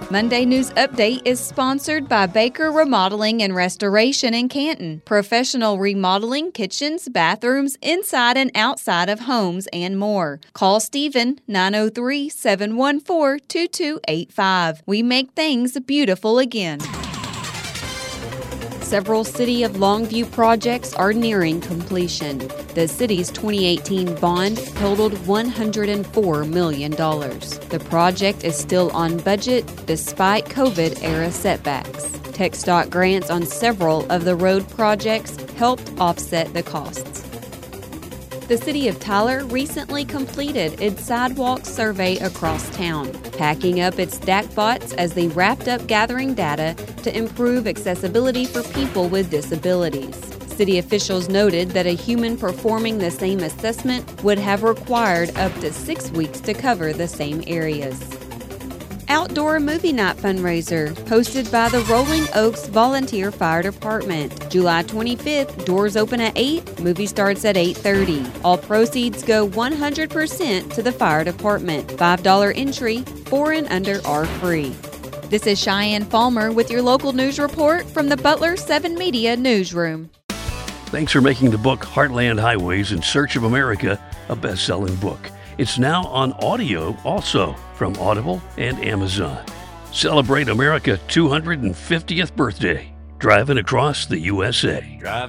Monday News Update is sponsored by Baker Remodeling and Restoration in Canton. Professional remodeling kitchens, bathrooms, inside and outside of homes, and more. Call Stephen 903-714-2285. We make things beautiful again. Several City of Longview projects are nearing completion. The city's 2018 bond totaled $104 million. The project is still on budget despite COVID-era setbacks. TxDOT grants on several of the road projects helped offset the costs. The City of Tyler recently completed its sidewalk survey across town, packing up its DAC bots as they wrapped up gathering data to improve accessibility for people with disabilities. City officials noted that a human performing the same assessment would have required up to 6 weeks to cover the same areas. Outdoor Movie Night fundraiser hosted by the Rolling Oaks Volunteer Fire Department. July 25th, doors open at 8, movie starts at 8:30. All proceeds go 100% to the fire department. $5 entry, 4 and under are free. This is Cheyenne Falmer with your local news report from the Butler 7 Media Newsroom. Thanks for making the book Heartland Highways in Search of America a best-selling book. It's now on audio also from Audible and Amazon. Celebrate America's 250th birthday, driving across the USA.